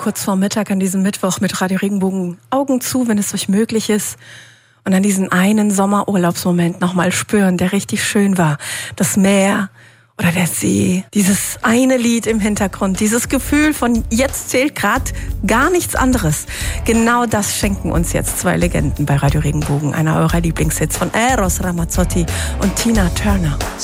kurz vor Mittag an diesem Mittwoch mit Radio Regenbogen Augen zu, wenn es euch möglich ist. Und an diesen einen Sommerurlaubsmoment nochmal spüren, der richtig schön war. Das Meer oder der See, dieses eine Lied im Hintergrund, dieses Gefühl von jetzt zählt gerade gar nichts anderes. Genau das schenken uns jetzt zwei Legenden bei Radio Regenbogen. Einer eurer Lieblingshits von Eros Ramazzotti und Tina Turner.